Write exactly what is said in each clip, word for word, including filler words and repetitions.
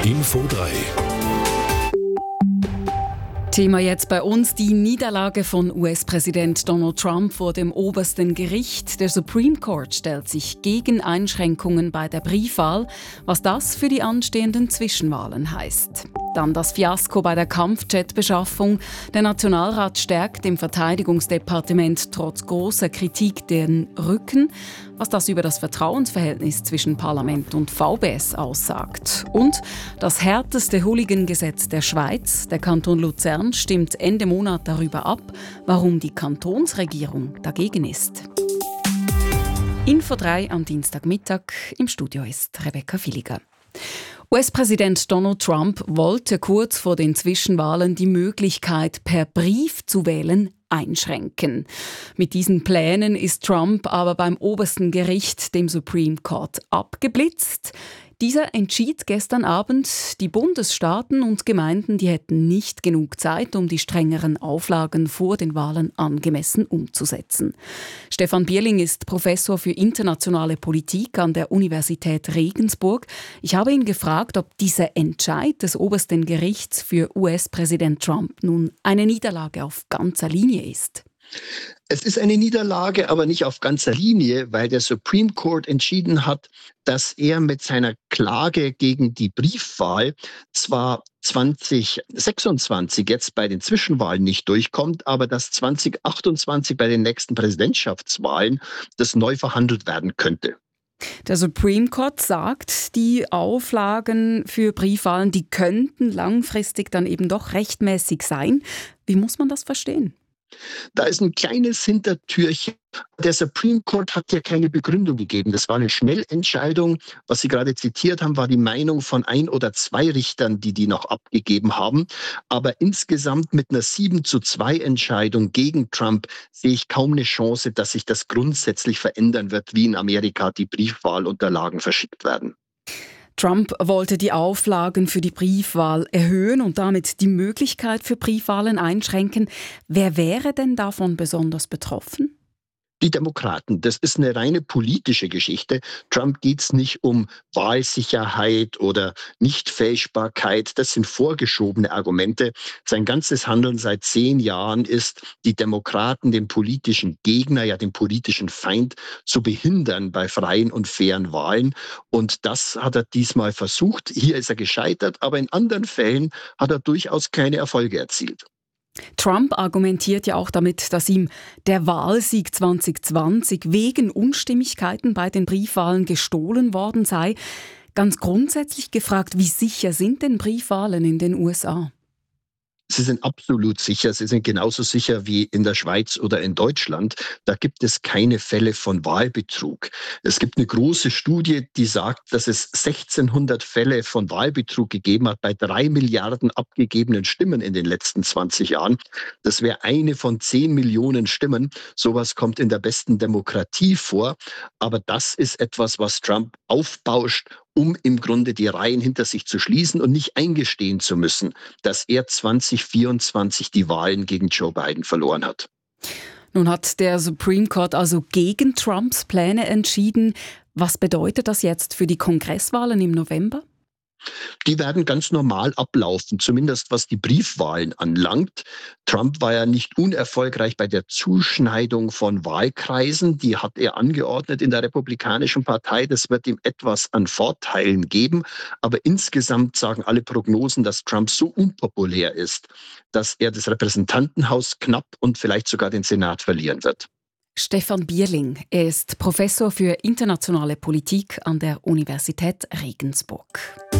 Info drei. Thema jetzt bei uns die Niederlage von U S-Präsident Donald Trump vor dem obersten Gericht. Der Supreme Court stellt sich gegen Einschränkungen bei der Briefwahl, was das für die anstehenden Zwischenwahlen heißt. Dann das Fiasko bei der Kampfjet-Beschaffung. Der Nationalrat stärkt dem Verteidigungsdepartement trotz großer Kritik den Rücken, was das über das Vertrauensverhältnis zwischen Parlament und V B S aussagt. Und das härteste Hooligan-Gesetz der Schweiz, der Kanton Luzern, stimmt Ende Monat darüber ab, warum die Kantonsregierung dagegen ist. Info drei am Dienstagmittag. Im Studio ist Rebecca Villiger. U S-Präsident Donald Trump wollte kurz vor den Zwischenwahlen die Möglichkeit, per Brief zu wählen, einschränken. Mit diesen Plänen ist Trump aber beim obersten Gericht, dem Supreme Court, abgeblitzt. Dieser entschied gestern Abend, die Bundesstaaten und Gemeinden, die hätten nicht genug Zeit, um die strengeren Auflagen vor den Wahlen angemessen umzusetzen. Stefan Bierling ist Professor für internationale Politik an der Universität Regensburg. Ich habe ihn gefragt, ob dieser Entscheid des obersten Gerichts für U S-Präsident Trump nun eine Niederlage auf ganzer Linie ist. Es ist eine Niederlage, aber nicht auf ganzer Linie, weil der Supreme Court entschieden hat, dass er mit seiner Klage gegen die Briefwahl zwar zwanzig sechsundzwanzig jetzt bei den Zwischenwahlen nicht durchkommt, aber dass zwanzig achtundzwanzig bei den nächsten Präsidentschaftswahlen das neu verhandelt werden könnte. Der Supreme Court sagt, die Auflagen für Briefwahlen, die könnten langfristig dann eben doch rechtmäßig sein. Wie muss man das verstehen? Da ist ein kleines Hintertürchen. Der Supreme Court hat ja keine Begründung gegeben. Das war eine Schnellentscheidung. Was Sie gerade zitiert haben, war die Meinung von ein oder zwei Richtern, die die noch abgegeben haben. Aber insgesamt mit einer sieben zu zwei Entscheidung gegen Trump sehe ich kaum eine Chance, dass sich das grundsätzlich verändern wird, wie in Amerika die Briefwahlunterlagen verschickt werden. Trump wollte die Auflagen für die Briefwahl erhöhen und damit die Möglichkeit für Briefwahlen einschränken. Wer wäre denn davon besonders betroffen? Die Demokraten, das ist eine reine politische Geschichte. Trump geht es nicht um Wahlsicherheit oder Nichtfälschbarkeit. Das sind vorgeschobene Argumente. Sein ganzes Handeln seit zehn Jahren ist, die Demokraten, den politischen Gegner, ja den politischen Feind zu behindern bei freien und fairen Wahlen. Und das hat er diesmal versucht. Hier ist er gescheitert, aber in anderen Fällen hat er durchaus keine Erfolge erzielt. Trump argumentiert ja auch damit, dass ihm der Wahlsieg zwanzig zwanzig wegen Unstimmigkeiten bei den Briefwahlen gestohlen worden sei. Ganz grundsätzlich gefragt, wie sicher sind denn Briefwahlen in den U S A? Sie sind absolut sicher. Sie sind genauso sicher wie in der Schweiz oder in Deutschland. Da gibt es keine Fälle von Wahlbetrug. Es gibt eine große Studie, die sagt, dass es sechzehnhundert Fälle von Wahlbetrug gegeben hat bei drei Milliarden abgegebenen Stimmen in den letzten zwanzig Jahren. Das wäre eine von zehn Millionen Stimmen. Sowas kommt in der besten Demokratie vor. Aber das ist etwas, was Trump aufbauscht, um im Grunde die Reihen hinter sich zu schließen und nicht eingestehen zu müssen, dass er zwanzig vierundzwanzig die Wahlen gegen Joe Biden verloren hat. Nun hat der Supreme Court also gegen Trumps Pläne entschieden. Was bedeutet das jetzt für die Kongresswahlen im November? Die werden ganz normal ablaufen, zumindest was die Briefwahlen anlangt. Trump war ja nicht unerfolgreich bei der Zuschneidung von Wahlkreisen. Die hat er angeordnet in der Republikanischen Partei. Das wird ihm etwas an Vorteilen geben. Aber insgesamt sagen alle Prognosen, dass Trump so unpopulär ist, dass er das Repräsentantenhaus knapp und vielleicht sogar den Senat verlieren wird. Stefan Bierling, er ist Professor für internationale Politik an der Universität Regensburg.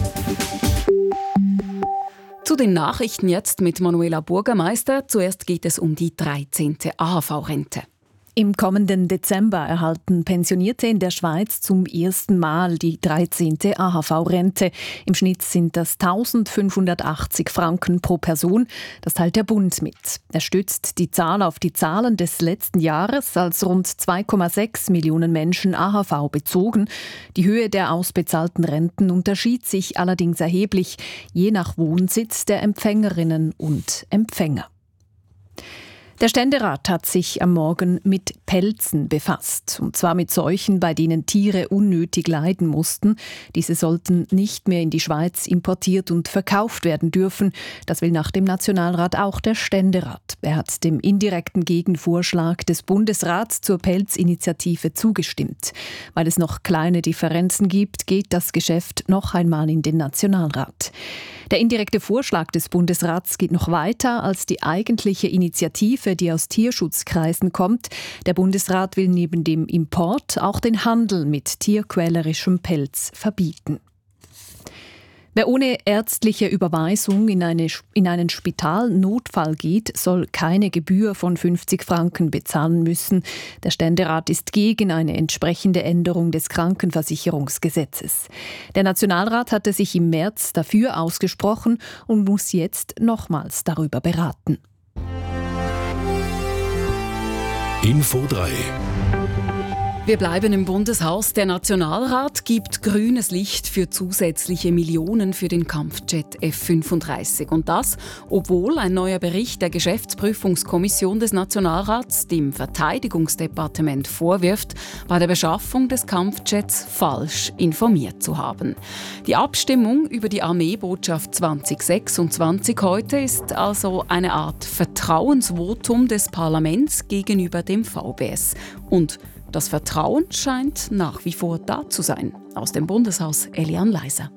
Zu den Nachrichten jetzt mit Manuela Burgermeister. Zuerst geht es um die dreizehnte A H V-Rente. Im kommenden Dezember erhalten Pensionierte in der Schweiz zum ersten Mal die dreizehnte A H V-Rente. Im Schnitt sind das eintausendfünfhundertachtzig Franken pro Person. Das teilt der Bund mit. Er stützt die Zahl auf die Zahlen des letzten Jahres, als rund zwei Komma sechs Millionen Menschen A H V bezogen. Die Höhe der ausbezahlten Renten unterschied sich allerdings erheblich, je nach Wohnsitz der Empfängerinnen und Empfänger. Der Ständerat hat sich am Morgen mit Pelzen befasst. Und zwar mit solchen, bei denen Tiere unnötig leiden mussten. Diese sollten nicht mehr in die Schweiz importiert und verkauft werden dürfen. Das will nach dem Nationalrat auch der Ständerat. Er hat dem indirekten Gegenvorschlag des Bundesrats zur Pelzinitiative zugestimmt. Weil es noch kleine Differenzen gibt, geht das Geschäft noch einmal in den Nationalrat. Der indirekte Vorschlag des Bundesrats geht noch weiter als die eigentliche Initiative, die aus Tierschutzkreisen kommt. Der Bundesrat will neben dem Import auch den Handel mit tierquälerischem Pelz verbieten. Wer ohne ärztliche Überweisung in, eine, in einen Spitalnotfall geht, soll keine Gebühr von fünfzig Franken bezahlen müssen. Der Ständerat ist gegen eine entsprechende Änderung des Krankenversicherungsgesetzes. Der Nationalrat hatte sich im März dafür ausgesprochen und muss jetzt nochmals darüber beraten. Info drei. Wir bleiben im Bundeshaus. Der Nationalrat gibt grünes Licht für zusätzliche Millionen für den Kampfjet F fünfunddreißig. Und das, obwohl ein neuer Bericht der Geschäftsprüfungskommission des Nationalrats dem Verteidigungsdepartement vorwirft, bei der Beschaffung des Kampfjets falsch informiert zu haben. Die Abstimmung über die Armeebotschaft zwanzig sechsundzwanzig heute ist also eine Art Vertrauensvotum des Parlaments gegenüber dem V B S. Und das Vertrauen scheint nach wie vor da zu sein. Aus dem Bundeshaus Elian Leiser.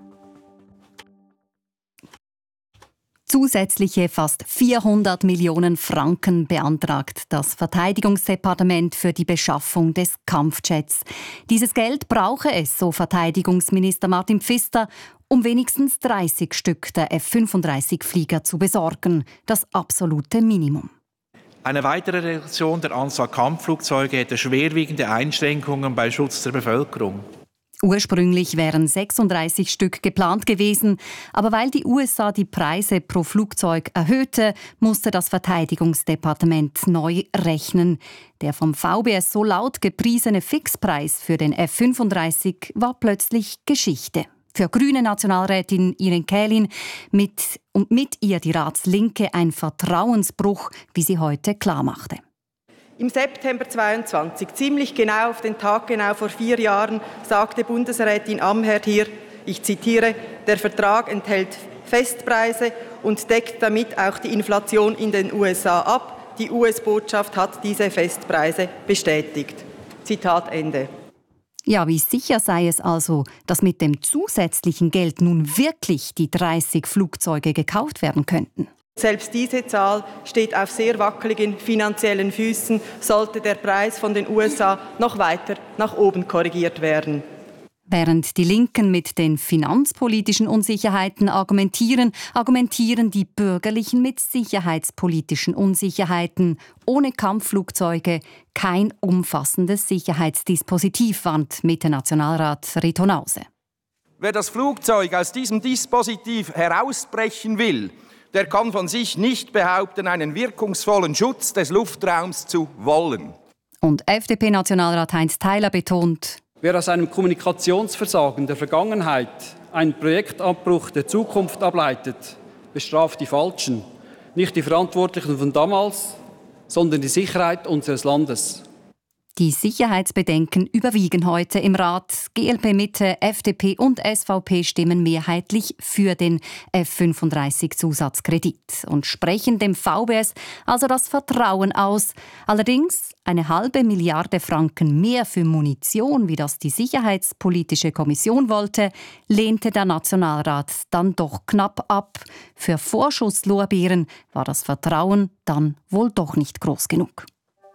Zusätzliche fast vierhundert Millionen Franken beantragt das Verteidigungsdepartement für die Beschaffung des Kampfjets. Dieses Geld brauche es, so Verteidigungsminister Martin Pfister, um wenigstens dreißig Stück der F fünfunddreißig Flieger zu besorgen. Das absolute Minimum. Eine weitere Reduktion der Anzahl Kampfflugzeuge hätte schwerwiegende Einschränkungen beim Schutz der Bevölkerung. Ursprünglich wären sechsunddreißig Stück geplant gewesen, aber weil die U S A die Preise pro Flugzeug erhöhte, musste das Verteidigungsdepartement neu rechnen. Der vom V B S so laut gepriesene Fixpreis für den F fünfunddreißig war plötzlich Geschichte. Für grüne Nationalrätin Irene Kählin mit, und mit ihr die Ratslinke ein Vertrauensbruch, wie sie heute klarmachte. Im September zweitausendzweiundzwanzig, ziemlich genau auf den Tag genau vor vier Jahren, sagte Bundesrätin Amherd hier, ich zitiere, der Vertrag enthält Festpreise und deckt damit auch die Inflation in den U S A ab. Die U S-Botschaft hat diese Festpreise bestätigt. Zitat Ende. Ja, wie sicher sei es also, dass mit dem zusätzlichen Geld nun wirklich die dreißig Flugzeuge gekauft werden könnten? Selbst diese Zahl steht auf sehr wackeligen finanziellen Füßen, sollte der Preis von den U S A noch weiter nach oben korrigiert werden. Während die Linken mit den finanzpolitischen Unsicherheiten argumentieren, argumentieren die Bürgerlichen mit sicherheitspolitischen Unsicherheiten. Ohne Kampfflugzeuge kein umfassendes Sicherheitsdispositiv, warnt Mitte-Nationalrat Reto Nause. Wer das Flugzeug aus diesem Dispositiv herausbrechen will, der kann von sich nicht behaupten, einen wirkungsvollen Schutz des Luftraums zu wollen. Und F D P-Nationalrat Heinz Theiler betont: Wer aus einem Kommunikationsversagen der Vergangenheit einen Projektabbruch der Zukunft ableitet, bestraft die Falschen. Nicht die Verantwortlichen von damals, sondern die Sicherheit unseres Landes. Die Sicherheitsbedenken überwiegen heute im Rat. G L P Mitte, F D P und S V P stimmen mehrheitlich für den F fünfunddreißig Zusatzkredit und sprechen dem V B S also das Vertrauen aus. Allerdings eine halbe Milliarde Franken mehr für Munition, wie das die Sicherheitspolitische Kommission wollte, lehnte der Nationalrat dann doch knapp ab. Für Vorschusslorbeeren war das Vertrauen dann wohl doch nicht groß genug.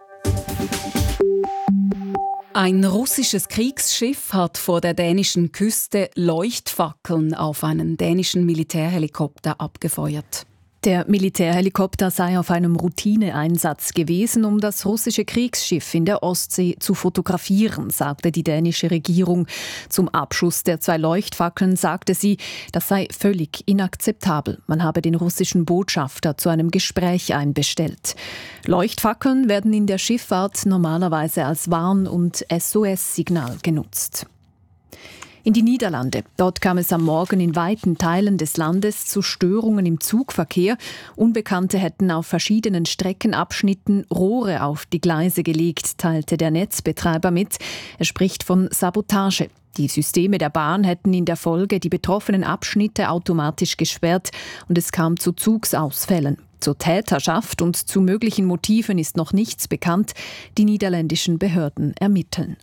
Ein russisches Kriegsschiff hat vor der dänischen Küste Leuchtfackeln auf einen dänischen Militärhelikopter abgefeuert. Der Militärhelikopter sei auf einem Routineeinsatz gewesen, um das russische Kriegsschiff in der Ostsee zu fotografieren, sagte die dänische Regierung. Zum Abschuss der zwei Leuchtfackeln sagte sie, das sei völlig inakzeptabel. Man habe den russischen Botschafter zu einem Gespräch einbestellt. Leuchtfackeln werden in der Schifffahrt normalerweise als Warn- und S O S-Signal genutzt. In die Niederlande. Dort kam es am Morgen in weiten Teilen des Landes zu Störungen im Zugverkehr. Unbekannte hätten auf verschiedenen Streckenabschnitten Rohre auf die Gleise gelegt, teilte der Netzbetreiber mit. Er spricht von Sabotage. Die Systeme der Bahn hätten in der Folge die betroffenen Abschnitte automatisch gesperrt und es kam zu Zugsausfällen. Zur Täterschaft und zu möglichen Motiven ist noch nichts bekannt. Die niederländischen Behörden ermitteln.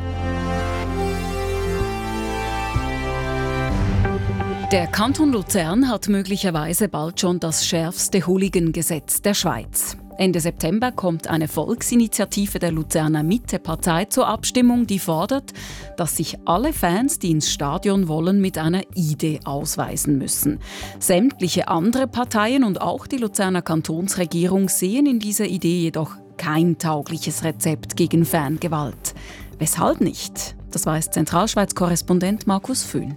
Der Kanton Luzern hat möglicherweise bald schon das schärfste Hooligan-Gesetz der Schweiz. Ende September kommt eine Volksinitiative der Luzerner Mitte-Partei zur Abstimmung, die fordert, dass sich alle Fans, die ins Stadion wollen, mit einer I D ausweisen müssen. Sämtliche andere Parteien und auch die Luzerner Kantonsregierung sehen in dieser Idee jedoch kein taugliches Rezept gegen Fangewalt. Weshalb nicht? Das weiß Zentralschweiz-Korrespondent Markus Föhn.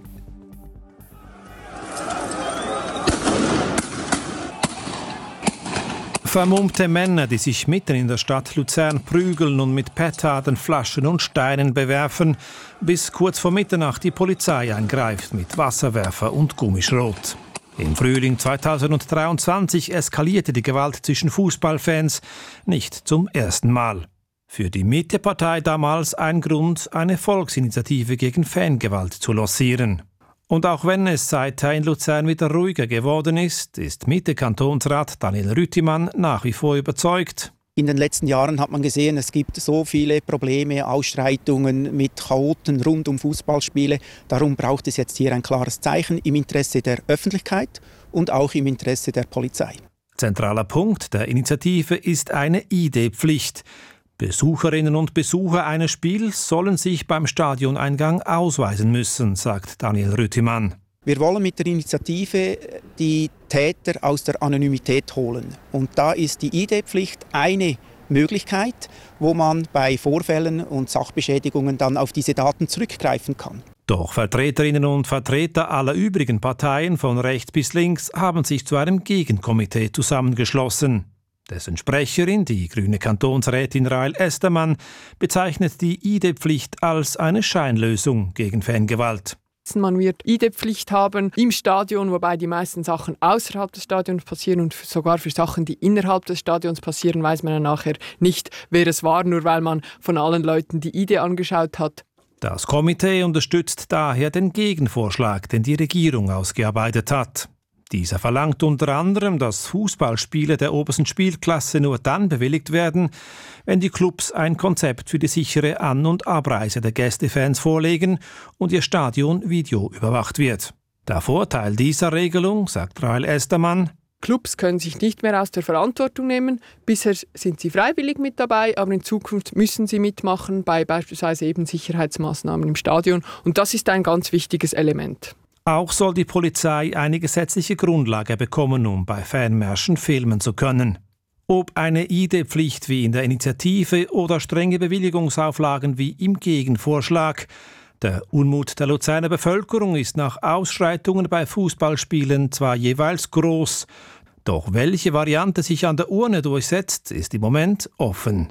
Vermummte Männer, die sich mitten in der Stadt Luzern prügeln und mit Petarden, Flaschen und Steinen bewerfen, bis kurz vor Mitternacht die Polizei eingreift mit Wasserwerfer und Gummischrot. Im Frühling zweitausenddreiundzwanzig eskalierte die Gewalt zwischen Fußballfans nicht zum ersten Mal. Für die Mitte-Partei damals ein Grund, eine Volksinitiative gegen Fangewalt zu lancieren. Und auch wenn es seither in Luzern wieder ruhiger geworden ist, ist Mitte-Kantonsrat Daniel Rüttimann nach wie vor überzeugt. In den letzten Jahren hat man gesehen, es gibt so viele Probleme, Ausschreitungen mit Chaoten rund um Fußballspiele. Darum braucht es jetzt hier ein klares Zeichen im Interesse der Öffentlichkeit und auch im Interesse der Polizei. Zentraler Punkt der Initiative ist eine I D-Pflicht. Besucherinnen und Besucher eines Spiels sollen sich beim Stadioneingang ausweisen müssen, sagt Daniel Rüttimann. Wir wollen mit der Initiative die Täter aus der Anonymität holen. Und da ist die I D-Pflicht eine Möglichkeit, wo man bei Vorfällen und Sachbeschädigungen dann auf diese Daten zurückgreifen kann. Doch Vertreterinnen und Vertreter aller übrigen Parteien von rechts bis links haben sich zu einem Gegenkomitee zusammengeschlossen. Dessen Sprecherin, die grüne Kantonsrätin Rahel Estermann, bezeichnet die I D-Pflicht als eine Scheinlösung gegen Fangewalt. Man wird I D-Pflicht haben im Stadion, wobei die meisten Sachen außerhalb des Stadions passieren und sogar für Sachen, die innerhalb des Stadions passieren, weiß man ja nachher nicht, wer es war, nur weil man von allen Leuten die I D angeschaut hat. Das Komitee unterstützt daher den Gegenvorschlag, den die Regierung ausgearbeitet hat. Dieser verlangt unter anderem, dass Fußballspiele der obersten Spielklasse nur dann bewilligt werden, wenn die Clubs ein Konzept für die sichere An- und Abreise der Gästefans vorlegen und ihr Stadion videoüberwacht wird. Der Vorteil dieser Regelung, sagt Rahel Estermann: Clubs können sich nicht mehr aus der Verantwortung nehmen. Bisher sind sie freiwillig mit dabei, aber in Zukunft müssen sie mitmachen bei beispielsweise eben Sicherheitsmaßnahmen im Stadion. Und das ist ein ganz wichtiges Element. Auch soll die Polizei eine gesetzliche Grundlage bekommen, um bei Fanmärschen filmen zu können. Ob eine I D-Pflicht wie in der Initiative oder strenge Bewilligungsauflagen wie im Gegenvorschlag. Der Unmut der Luzerner Bevölkerung ist nach Ausschreitungen bei Fußballspielen zwar jeweils groß, doch welche Variante sich an der Urne durchsetzt, ist im Moment offen.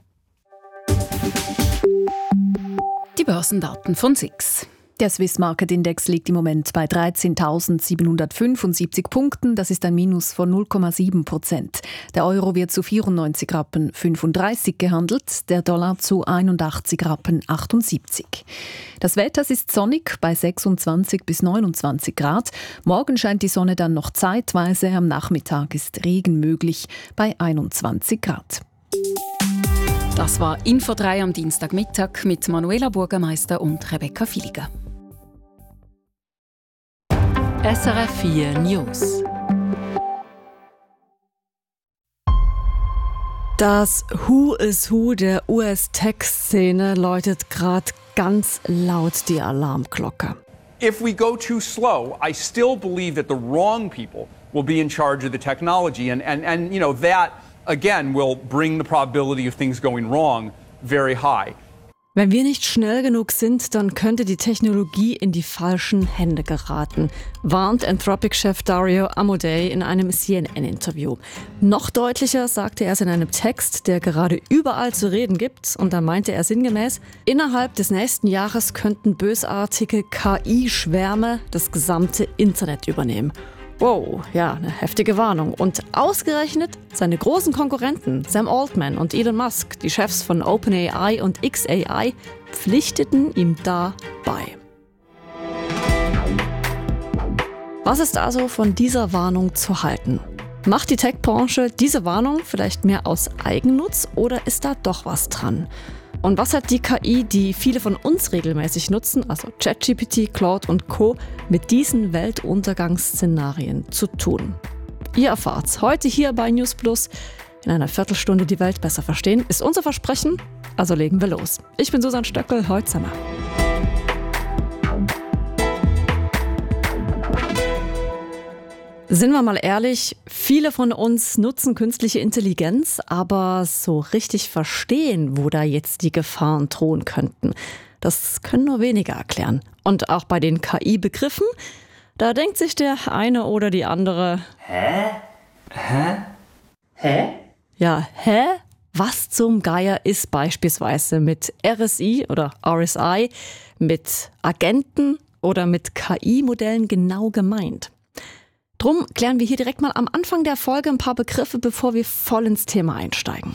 Die Börsendaten von S I X. Der Swiss Market Index liegt im Moment bei dreizehntausendsiebenhundertfünfundsiebzig Punkten. Das ist ein Minus von null Komma sieben Prozent. Der Euro wird zu vierundneunzig Rappen fünfunddreißig gehandelt, der Dollar zu einundachtzig Rappen achtundsiebzig. Das Wetter ist sonnig bei sechsundzwanzig bis neunundzwanzig Grad. Morgen scheint die Sonne dann noch zeitweise. Am Nachmittag ist Regen möglich bei einundzwanzig Grad. Das war Info drei am Dienstagmittag mit Manuela Burgermeister und Rebecca Filiger. S R F vier News. Das Who is Who der U S-Tech-Szene läutet gerade ganz laut die Alarmglocke. If we go too slow, I still believe that the wrong people will be in charge of the technology, and and and you know that again will bring the probability of things going wrong very high. Wenn wir nicht schnell genug sind, dann könnte die Technologie in die falschen Hände geraten, warnt Anthropic-Chef Dario Amodei in einem C N N-Interview. Noch deutlicher sagte er es in einem Text, der gerade überall zu reden gibt. Und da meinte er sinngemäß, innerhalb des nächsten Jahres könnten bösartige K I-Schwärme das gesamte Internet übernehmen. Wow, ja, eine heftige Warnung. Und ausgerechnet seine großen Konkurrenten, Sam Altman und Elon Musk, die Chefs von OpenAI und X A I, pflichteten ihm da bei. Was ist also von dieser Warnung zu halten? Macht die Tech-Branche diese Warnung vielleicht mehr aus Eigennutz oder ist da doch was dran? Und was hat die K I, die viele von uns regelmäßig nutzen, also ChatGPT, Claude und Co., mit diesen Weltuntergangsszenarien zu tun? Ihr erfahrt's heute hier bei News Plus. In einer Viertelstunde die Welt besser verstehen, ist unser Versprechen. Also legen wir los. Ich bin Susanne Stöckel, heute zusammen. Sind wir mal ehrlich, viele von uns nutzen künstliche Intelligenz, aber so richtig verstehen, wo da jetzt die Gefahren drohen könnten, das können nur wenige erklären. Und auch bei den K I-Begriffen, da denkt sich der eine oder die andere: Hä? Hä? Hä? Ja, hä? Was zum Geier ist beispielsweise mit R S I oder R S I, mit Agenten oder mit K I-Modellen genau gemeint? Drum klären wir hier direkt mal am Anfang der Folge ein paar Begriffe, bevor wir voll ins Thema einsteigen.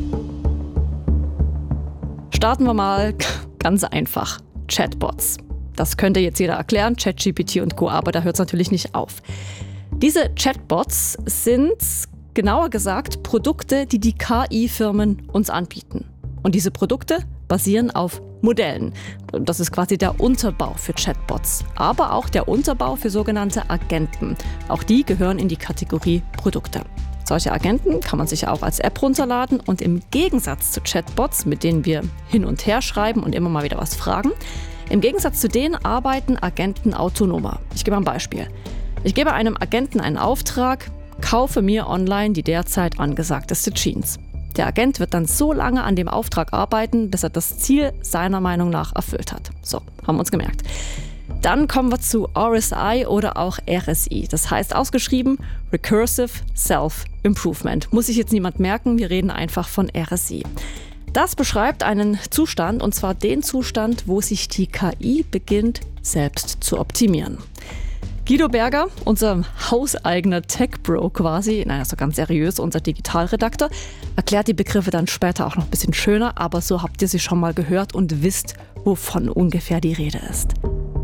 Starten wir mal ganz einfach. Chatbots. Das könnte jetzt jeder erklären, ChatGPT und Co., aber da hört es natürlich nicht auf. Diese Chatbots sind, genauer gesagt, Produkte, die die K I-Firmen uns anbieten. Und diese Produkte basieren auf Modellen. Das ist quasi der Unterbau für Chatbots, aber auch der Unterbau für sogenannte Agenten. Auch die gehören in die Kategorie Produkte. Solche Agenten kann man sich auch als App runterladen und im Gegensatz zu Chatbots, mit denen wir hin und her schreiben und immer mal wieder was fragen, im Gegensatz zu denen arbeiten Agenten autonomer. Ich gebe ein Beispiel. Ich gebe einem Agenten einen Auftrag, kaufe mir online die derzeit angesagteste Jeans. Der Agent wird dann so lange an dem Auftrag arbeiten, bis er das Ziel seiner Meinung nach erfüllt hat. So, haben wir uns gemerkt. Dann kommen wir zu R S I oder auch R S I. Das heißt ausgeschrieben Recursive Self-Improvement. Muss sich jetzt niemand merken, wir reden einfach von R S I. Das beschreibt einen Zustand, und zwar den Zustand, wo sich die K I beginnt, selbst zu optimieren. Guido Berger, unser hauseigener Tech-Bro quasi, nein, also ganz seriös, unser Digitalredakteur, erklärt die Begriffe dann später auch noch ein bisschen schöner, aber so habt ihr sie schon mal gehört und wisst, wovon ungefähr die Rede ist.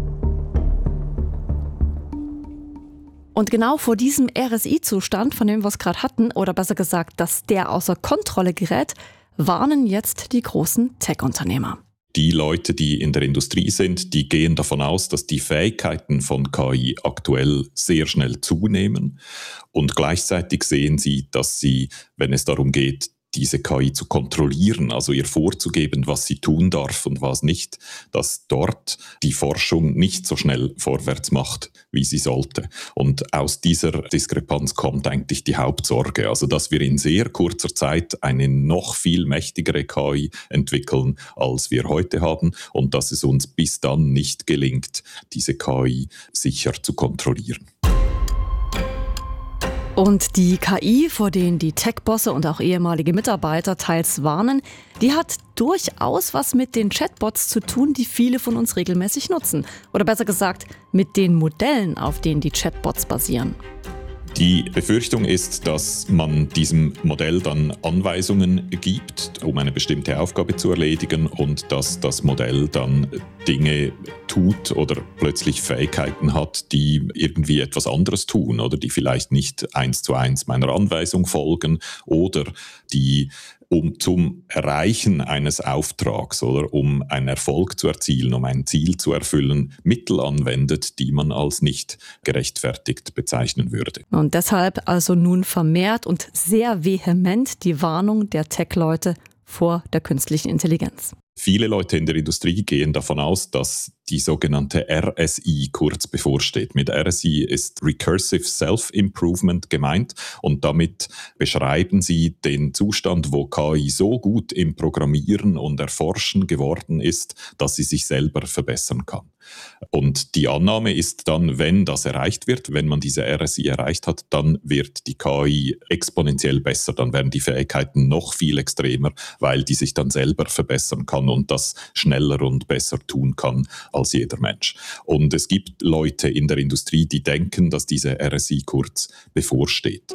Und genau vor diesem R S I-Zustand, von dem wir es gerade hatten, oder besser gesagt, dass der außer Kontrolle gerät, warnen jetzt die großen Tech-Unternehmer. Die Leute, die in der Industrie sind, die gehen davon aus, dass die Fähigkeiten von K I aktuell sehr schnell zunehmen. Und gleichzeitig sehen sie, dass sie, wenn es darum geht, diese K I zu kontrollieren, also ihr vorzugeben, was sie tun darf und was nicht, dass dort die Forschung nicht so schnell vorwärts macht, wie sie sollte. Und aus dieser Diskrepanz kommt eigentlich die Hauptsorge, also dass wir in sehr kurzer Zeit eine noch viel mächtigere K I entwickeln, als wir heute haben, und dass es uns bis dann nicht gelingt, diese K I sicher zu kontrollieren. Und die K I, vor denen die Tech-Bosse und auch ehemalige Mitarbeiter teils warnen, die hat durchaus was mit den Chatbots zu tun, die viele von uns regelmäßig nutzen. Oder besser gesagt, mit den Modellen, auf denen die Chatbots basieren. Die Befürchtung ist, dass man diesem Modell dann Anweisungen gibt, um eine bestimmte Aufgabe zu erledigen, und dass das Modell dann Dinge tut oder plötzlich Fähigkeiten hat, die irgendwie etwas anderes tun oder die vielleicht nicht eins zu eins meiner Anweisung folgen oder die um zum Erreichen eines Auftrags oder um einen Erfolg zu erzielen, um ein Ziel zu erfüllen, Mittel anwendet, die man als nicht gerechtfertigt bezeichnen würde. Und deshalb also nun vermehrt und sehr vehement die Warnung der Tech-Leute vor der künstlichen Intelligenz. Viele Leute in der Industrie gehen davon aus, dass die sogenannte R S I kurz bevorsteht. Mit R S I ist Recursive Self-Improvement gemeint und damit beschreiben sie den Zustand, wo K I so gut im Programmieren und Erforschen geworden ist, dass sie sich selber verbessern kann. Und die Annahme ist dann, wenn das erreicht wird, wenn man diese R S I erreicht hat, dann wird die K I exponentiell besser, dann werden die Fähigkeiten noch viel extremer, weil die sich dann selber verbessern kann und das schneller und besser tun kann als jeder Mensch. Und es gibt Leute in der Industrie, die denken, dass diese R S I kurz bevorsteht.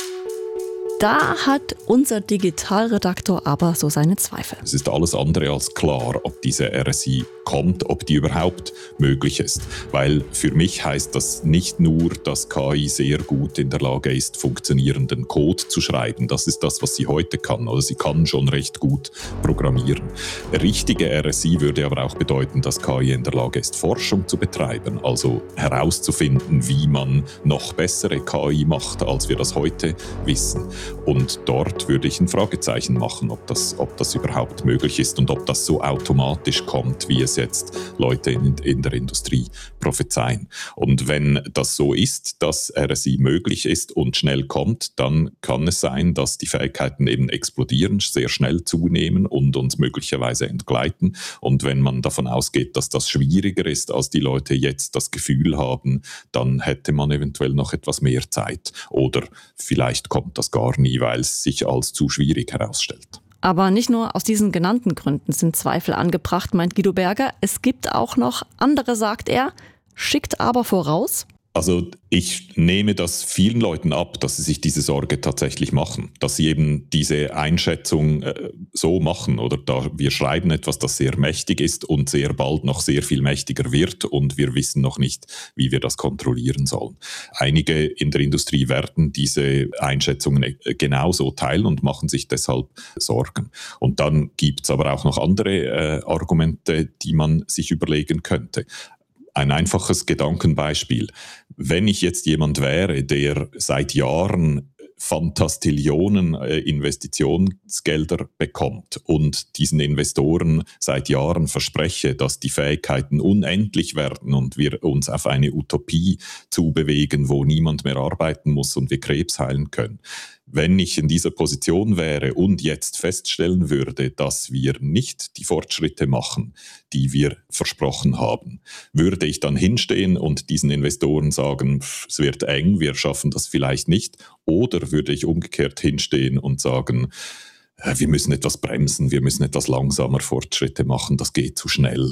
Da hat unser Digitalredaktor aber so seine Zweifel. Es ist alles andere als klar, ob diese R S I kommt, ob die überhaupt möglich ist. Weil für mich heißt das nicht nur, dass K I sehr gut in der Lage ist, funktionierenden Code zu schreiben. Das ist das, was sie heute kann. Also sie kann schon recht gut programmieren. Richtige R S I würde aber auch bedeuten, dass K I in der Lage ist, Forschung zu betreiben. Also herauszufinden, wie man noch bessere K I macht, als wir das heute wissen. Und dort würde ich ein Fragezeichen machen, ob das, ob das überhaupt möglich ist und ob das so automatisch kommt, wie es jetzt Leute in, in der Industrie prophezeien. Und wenn das so ist, dass R S I möglich ist und schnell kommt, dann kann es sein, dass die Fähigkeiten eben explodieren, sehr schnell zunehmen und uns möglicherweise entgleiten. Und wenn man davon ausgeht, dass das schwieriger ist, als die Leute jetzt das Gefühl haben, dann hätte man eventuell noch etwas mehr Zeit. Oder vielleicht kommt das gar nie, weil es sich als zu schwierig herausstellt. Aber nicht nur aus diesen genannten Gründen sind Zweifel angebracht, meint Guido Berger. Es gibt auch noch andere, sagt er, schickt aber voraus. Also ich nehme das vielen Leuten ab, dass sie sich diese Sorge tatsächlich machen, dass sie eben diese Einschätzung äh, so machen oder da wir schreiben etwas, das sehr mächtig ist und sehr bald noch sehr viel mächtiger wird und wir wissen noch nicht, wie wir das kontrollieren sollen. Einige in der Industrie werden diese Einschätzungen genauso teilen und machen sich deshalb Sorgen. Und dann gibt es aber auch noch andere äh, Argumente, die man sich überlegen könnte. Ein einfaches Gedankenbeispiel. Wenn ich jetzt jemand wäre, der seit Jahren Fantastillionen Investitionsgelder bekommt und diesen Investoren seit Jahren verspreche, dass die Fähigkeiten unendlich werden und wir uns auf eine Utopie zubewegen, wo niemand mehr arbeiten muss und wir Krebs heilen können. Wenn ich in dieser Position wäre und jetzt feststellen würde, dass wir nicht die Fortschritte machen, die wir versprochen haben, würde ich dann hinstehen und diesen Investoren sagen, es wird eng, wir schaffen das vielleicht nicht, oder würde ich umgekehrt hinstehen und sagen, wir müssen etwas bremsen, wir müssen etwas langsamer Fortschritte machen, das geht zu schnell.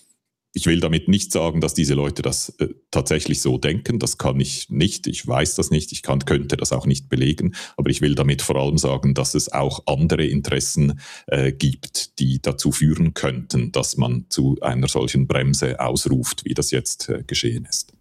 Ich will damit nicht sagen, dass diese Leute das äh, tatsächlich so denken. Das kann ich nicht. Ich weiß das nicht. Ich kann, könnte das auch nicht belegen. Aber ich will damit vor allem sagen, dass es auch andere Interessen äh, gibt, die dazu führen könnten, dass man zu einer solchen Bremse ausruft, wie das jetzt äh, geschehen ist.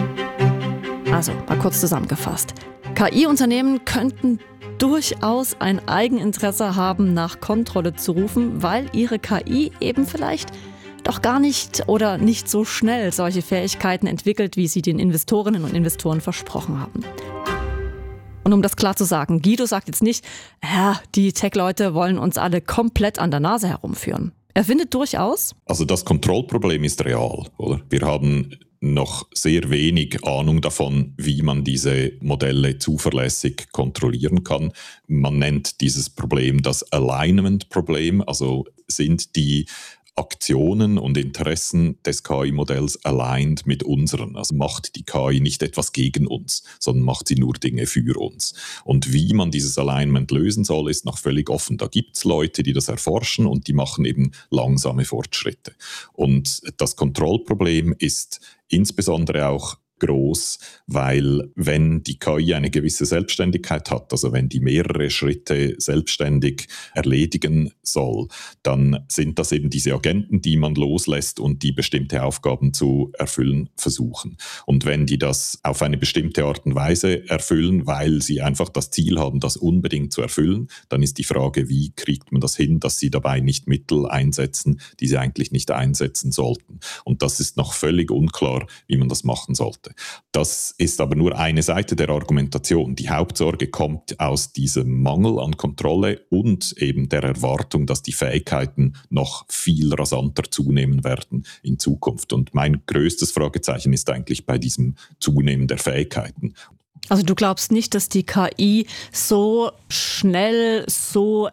Also, mal kurz zusammengefasst. K I-Unternehmen könnten durchaus ein Eigeninteresse haben, nach Kontrolle zu rufen, weil ihre K I eben vielleicht doch gar nicht oder nicht so schnell solche Fähigkeiten entwickelt, wie sie den Investorinnen und Investoren versprochen haben. Und um das klar zu sagen, Guido sagt jetzt nicht, ja, die Tech-Leute wollen uns alle komplett an der Nase herumführen. Er findet durchaus. Also das Kontrollproblem ist real, oder? Wir haben noch sehr wenig Ahnung davon, wie man diese Modelle zuverlässig kontrollieren kann. Man nennt dieses Problem das Alignment-Problem, also sind die Aktionen und Interessen des K I-Modells aligned mit unseren. Also macht die K I nicht etwas gegen uns, sondern macht sie nur Dinge für uns. Und wie man dieses Alignment lösen soll, ist noch völlig offen. Da gibt es Leute, die das erforschen und die machen eben langsame Fortschritte. Und das Kontrollproblem ist insbesondere auch groß, weil wenn die K I eine gewisse Selbstständigkeit hat, also wenn die mehrere Schritte selbstständig erledigen soll, dann sind das eben diese Agenten, die man loslässt und die bestimmte Aufgaben zu erfüllen versuchen. Und wenn die das auf eine bestimmte Art und Weise erfüllen, weil sie einfach das Ziel haben, das unbedingt zu erfüllen, dann ist die Frage, wie kriegt man das hin, dass sie dabei nicht Mittel einsetzen, die sie eigentlich nicht einsetzen sollten. Und das ist noch völlig unklar, wie man das machen sollte. sollte. Das ist aber nur eine Seite der Argumentation. Die Hauptsorge kommt aus diesem Mangel an Kontrolle und eben der Erwartung, dass die Fähigkeiten noch viel rasanter zunehmen werden in Zukunft. Und mein größtes Fragezeichen ist eigentlich bei diesem Zunehmen der Fähigkeiten. Also du glaubst nicht, dass die K I so schnell, so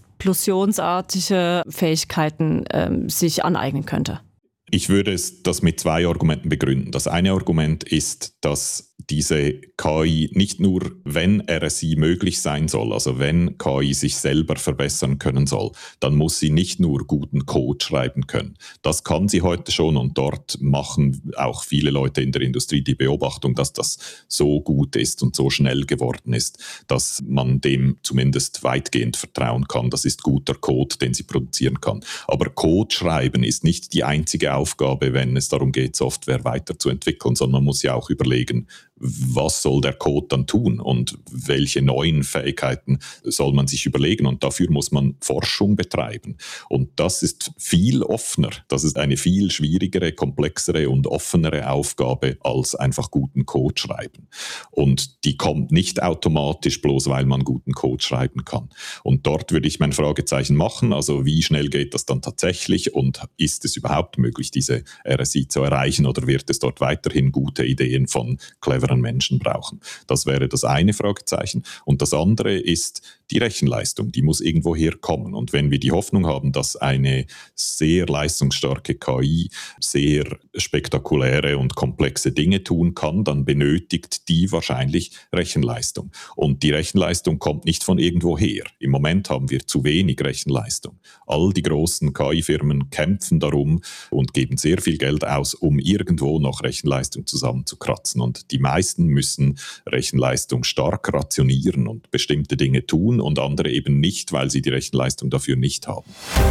explosionsartige Fähigkeiten ähm, sich aneignen könnte? Ich würde es das mit zwei Argumenten begründen. Das eine Argument ist, dass diese K I nicht nur, wenn R S I möglich sein soll, also wenn K I sich selber verbessern können soll, dann muss sie nicht nur guten Code schreiben können. Das kann sie heute schon und dort machen auch viele Leute in der Industrie die Beobachtung, dass das so gut ist und so schnell geworden ist, dass man dem zumindest weitgehend vertrauen kann. Das ist guter Code, den sie produzieren kann. Aber Code schreiben ist nicht die einzige Aufgabe, wenn es darum geht, Software weiterzuentwickeln, sondern man muss ja auch überlegen, was soll der Code dann tun und welche neuen Fähigkeiten soll man sich überlegen, und dafür muss man Forschung betreiben. Und das ist viel offener, das ist eine viel schwierigere, komplexere und offenere Aufgabe als einfach guten Code schreiben. Und die kommt nicht automatisch, bloß weil man guten Code schreiben kann. Und dort würde ich mein Fragezeichen machen, also wie schnell geht das dann tatsächlich und ist es überhaupt möglich, diese R S I zu erreichen, oder wird es dort weiterhin gute Ideen von cleveren Menschen brauchen? Das wäre das eine Fragezeichen. Und das andere ist die Rechenleistung. Die muss irgendwo herkommen. Und wenn wir die Hoffnung haben, dass eine sehr leistungsstarke K I sehr spektakuläre und komplexe Dinge tun kann, dann benötigt die wahrscheinlich Rechenleistung. Und die Rechenleistung kommt nicht von irgendwo her. Im Moment haben wir zu wenig Rechenleistung. All die großen K I-Firmen kämpfen darum und geben sehr viel Geld aus, um irgendwo noch Rechenleistung zusammenzukratzen. Und die meisten müssen Rechenleistung stark rationieren und bestimmte Dinge tun und andere eben nicht, weil sie die Rechenleistung dafür nicht haben.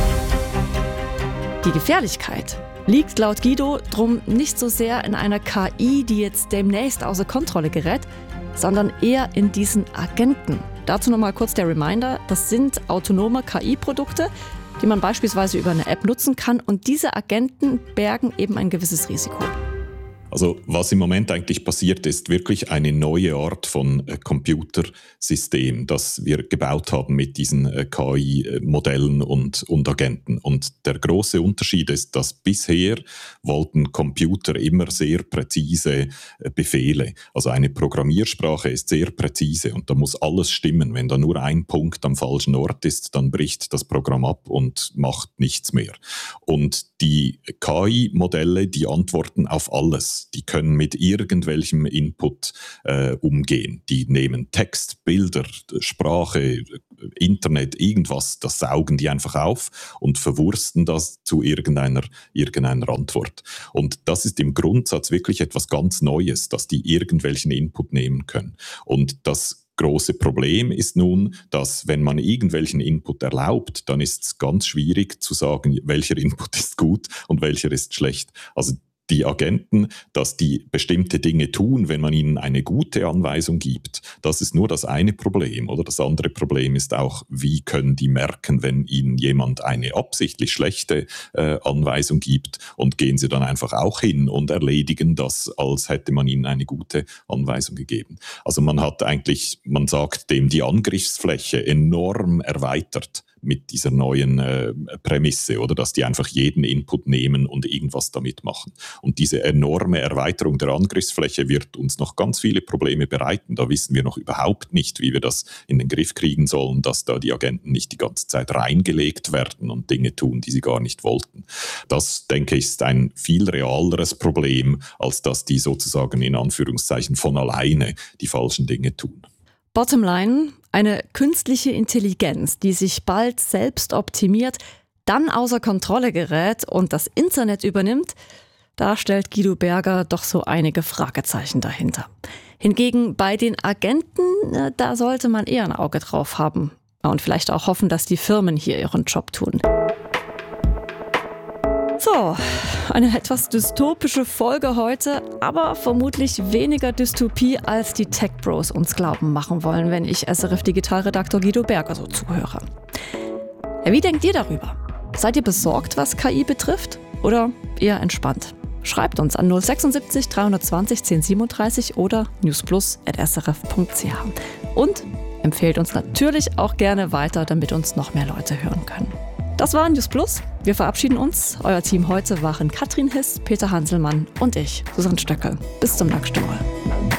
Die Gefährlichkeit liegt laut Guido drum nicht so sehr in einer K I, die jetzt demnächst außer Kontrolle gerät, sondern eher in diesen Agenten. Dazu nochmal kurz der Reminder: Das sind autonome K I-Produkte, die man beispielsweise über eine App nutzen kann, und diese Agenten bergen eben ein gewisses Risiko. Also was im Moment eigentlich passiert, ist wirklich eine neue Art von äh, Computersystem, das wir gebaut haben mit diesen äh, K I-Modellen und, und Agenten. Und der große Unterschied ist, dass bisher wollten Computer immer sehr präzise äh, Befehle. Also eine Programmiersprache ist sehr präzise und da muss alles stimmen. Wenn da nur ein Punkt am falschen Ort ist, dann bricht das Programm ab und macht nichts mehr. Und die K I-Modelle, die antworten auf alles. Die können mit irgendwelchem Input äh, umgehen. Die nehmen Text, Bilder, Sprache, Internet, irgendwas, das saugen die einfach auf und verwursten das zu irgendeiner, irgendeiner Antwort. Und das ist im Grundsatz wirklich etwas ganz Neues, dass die irgendwelchen Input nehmen können. Und das große Problem ist nun, dass wenn man irgendwelchen Input erlaubt, dann ist es ganz schwierig zu sagen, welcher Input ist gut und welcher ist schlecht. Also die Agenten, dass die bestimmte Dinge tun, wenn man ihnen eine gute Anweisung gibt. Das ist nur das eine Problem. Oder das andere Problem ist auch, wie können die merken, wenn ihnen jemand eine absichtlich schlechte äh, Anweisung gibt, und gehen sie dann einfach auch hin und erledigen das, als hätte man ihnen eine gute Anweisung gegeben. Also man hat eigentlich, man sagt dem, die Angriffsfläche enorm erweitert mit dieser neuen äh, Prämisse, oder dass die einfach jeden Input nehmen und irgendwas damit machen. Und diese enorme Erweiterung der Angriffsfläche wird uns noch ganz viele Probleme bereiten. Da wissen wir noch überhaupt nicht, wie wir das in den Griff kriegen sollen, dass da die Agenten nicht die ganze Zeit reingelegt werden und Dinge tun, die sie gar nicht wollten. Das, denke ich, ist ein viel realeres Problem, als dass die sozusagen in Anführungszeichen von alleine die falschen Dinge tun. Bottomline: Eine künstliche Intelligenz, die sich bald selbst optimiert, dann außer Kontrolle gerät und das Internet übernimmt, da stellt Guido Berger doch so einige Fragezeichen dahinter. Hingegen bei den Agenten, da sollte man eher ein Auge drauf haben und vielleicht auch hoffen, dass die Firmen hier ihren Job tun. So, eine etwas dystopische Folge heute, aber vermutlich weniger Dystopie, als die Tech Bros uns glauben machen wollen, wenn ich S R F-Digitalredaktor Guido Berger so zuhöre. Ja, wie denkt ihr darüber? Seid ihr besorgt, was K I betrifft? Oder eher entspannt? Schreibt uns an null sechsundsiebzig dreihundertzwanzig zehnhundertsiebenunddreißig oder newsplus at s r f punkt c h. Und empfehlt uns natürlich auch gerne weiter, damit uns noch mehr Leute hören können. Das war News Plus. Wir verabschieden uns. Euer Team heute waren Katrin Hiss, Peter Hanselmann und ich, Susanne Stöckel. Bis zum nächsten Mal.